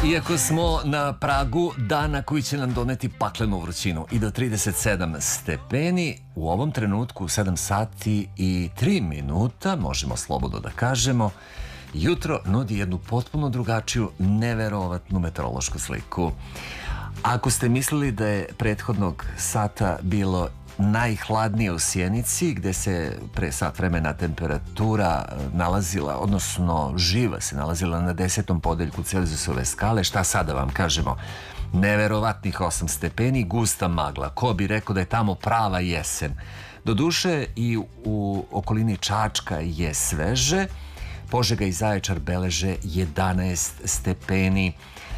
Iako smo na pragu dana koji će nam doneti paklenu vrućinu i do 37 stepeni, u ovom trenutku u 7 sati i 3 minuta, možemo slobodno da kažemo, jutro nudi jednu potpuno drugačiju, neverovatnu meteorološku sliku. Ako ste mislili da je prethodnog sata bilo najhladnije u Sjenici, gde se pre sat vremena temperatura nalazila, odnosno živa se nalazila na 10. podeljku Celzijusove skale, šta sada vam kažemo? Neverovatnih 8 stepeni, gusta magla. Ko bi rekao da je tamo prava jesen? Doduše i u okolini Čačka je sveže, Požega i Zaječar beleže 11 stepeni.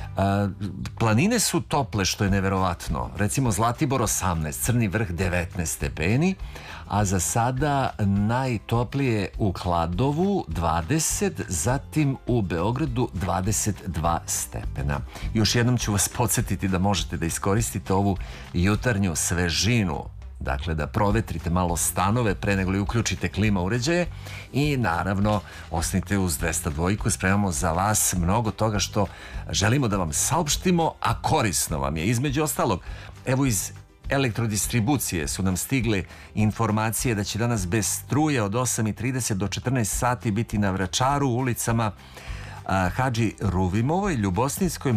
Planine su tople, što je neverovatno. Recimo Zlatibor 18, Crni vrh 19 stepeni, a za sada najtoplije u Kladovu 20, zatim u Beogradu 22 stepena. Još jednom ću vas podsjetiti da možete da iskoristite ovu jutarnju svežinu, dakle da provetrite malo stanove pre nego li uključite klima uređaje i naravno ostanite uz 202. Spremamo za vas mnogo toga što želimo da vam saopštimo, a korisno vam je. Između ostalog, evo iz elektrodistribucije su nam stigle informacije da će danas bez struje od 8:30 do 14 sati biti na Vračaru, ulicama Hadži Ruvimovoj, Ljubostinskoj,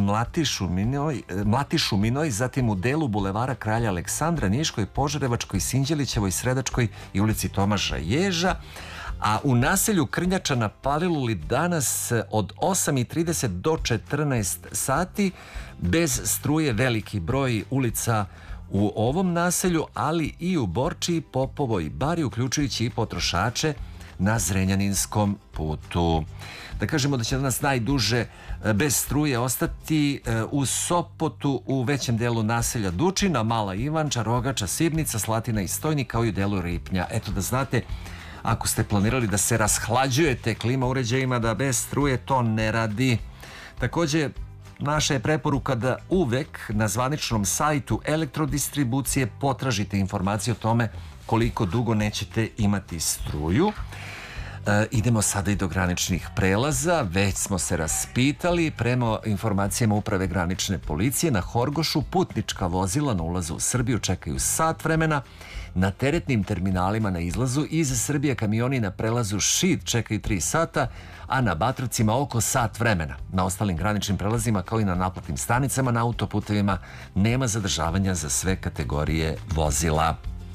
Mlatišuminoj, zatim u delu bulevara Kralja Aleksandra, Niškoj, Požarevačkoj, Sinđelićevoj, Sredačkoj i ulici Tomaša Ježa. A u naselju Krnjača na Paliluli danas od 8:30 do 14 sati bez struje, veliki broj ulica u ovom naselju, ali i u Borči, Popovoj bari, uključujući i potrošače na Zrenjaninskom putu. Da kažemo da će danas najduže bez struje ostati u Sopotu, u većem delu naselja Dučina, Mala Ivanča, Rogača, Sibnica, Slatina i Stojnik, kao i u delu Ripnja. Eto da znate, ako ste planirali da se rashlađujete klima uređajima, da bez struje to ne radi. Takođe, naša je preporuka da uvek na zvaničnom sajtu elektrodistribucije potražite informacije o tome koliko dugo nećete imati struju. Idemo sada i do graničnih prelaza. Već smo se raspitali. Prema informacijama Uprave granične policije, na Horgošu putnička vozila na ulazu u Srbiju čekaju sat vremena. Na teretnim terminalima na izlazu iz Srbije kamioni na prelazu Šid čekaju 3 sata, a na Batrovcima oko sat vremena. Na ostalim graničnim prelazima, kao i na naplatnim stanicama na autoputevima, nema zadržavanja za sve kategorije vozila.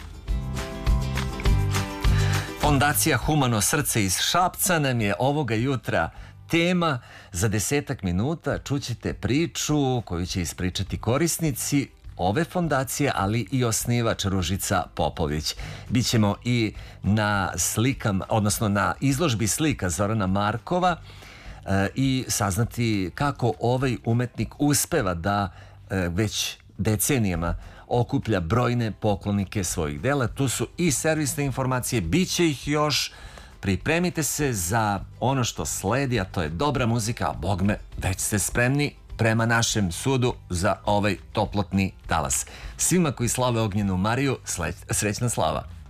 Fondacija Humano srce iz Šapca nam je ovoga jutra tema. Za 10 minuta čućete priču koju će ispričati korisnici ove fondacije, ali i osnivač Ružica Popović. Bićemo i na slikama, odnosno na izložbi slika Zorana Markova i saznati kako ovaj umetnik uspeva da već decenijama okuplja brojne poklonike svojih dela. Tu su i servisne informacije, bit će ih još. Pripremite se za ono što sledi, a to je dobra muzika, a bogme, već ste spremni prema našem sudu za ovaj toplotni talas. Svima koji slave Ognjenu Mariju, srećna slava!